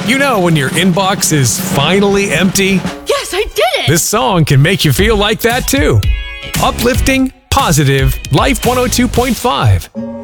You know when your inbox is finally empty? Yes, I did it! This song can make you feel like that too. Uplifting, positive, Life 102.5.